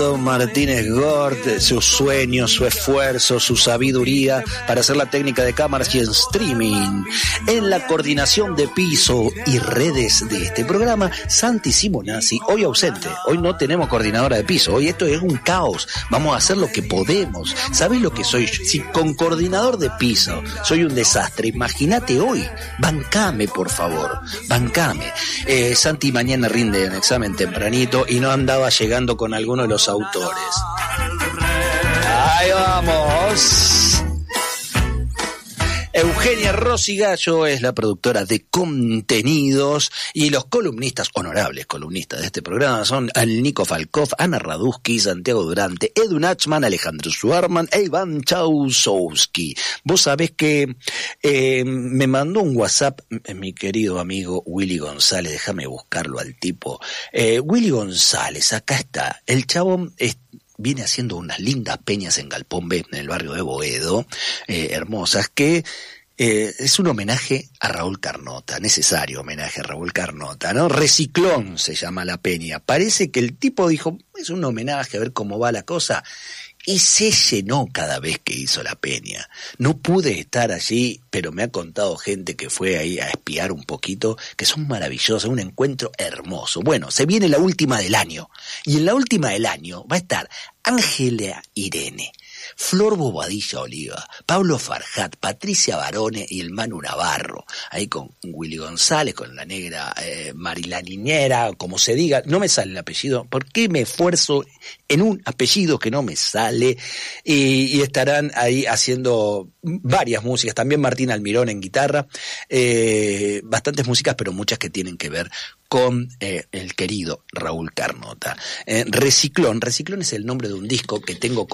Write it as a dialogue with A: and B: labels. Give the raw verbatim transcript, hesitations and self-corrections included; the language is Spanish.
A: Osvaldo Martínez Gort, sus sueños, su esfuerzo, su sabiduría para hacer la técnica de cámaras y en streaming. En la coordinación de piso y redes de este programa, Santi Simonazzi, hoy ausente. Hoy no tenemos coordinadora de piso, hoy esto es un caos. Vamos a hacer lo que podemos. ¿Sabés lo que soy yo? Si con coordinador de piso soy un desastre, imagínate hoy. Bancame, por favor, bancame. Eh, Santi mañana rinde en examen tempranito y no andaba llegando con alguno de los autores. Ahí vamos. Eugenia Rossi Gallo es la productora de contenidos y los columnistas, honorables columnistas de este programa son el Nico Falkov, Ana Raduski, Santiago Durante, Edu Nachman, Alejandro Schwarman e Iván Chausowski. Vos sabés que eh, me mandó un WhatsApp mi querido amigo Willy González, déjame buscarlo al tipo. Eh, Willy González, acá está, el chabón es, viene haciendo unas lindas peñas en Galpón B, en el barrio de Boedo, eh, hermosas, que eh, es un homenaje a Raúl Carnota, necesario homenaje a Raúl Carnota, ¿no? Reciclón se llama la peña. Parece que el tipo dijo, es un homenaje, a ver cómo va la cosa, y se llenó cada vez que hizo la peña. No pude estar allí, pero me ha contado gente que fue ahí a espiar un poquito, que son maravillosas, un encuentro hermoso. Bueno, se viene la última del año, y en la última del año va a estar Ángela Irene, Flor Bobadilla Oliva, Pablo Farjat, Patricia Barone y el Manu Navarro, ahí con Willy González, con la negra eh, Marila Niñera, como se diga, no me sale el apellido, ¿por qué me esfuerzo en un apellido que no me sale? Y, y estarán ahí haciendo varias músicas, también Martín Almirón en guitarra, eh, bastantes músicas, pero muchas que tienen que ver con eh, el querido Raúl Carnota. Eh, Reciclón, Reciclón es el nombre de un disco que tengo con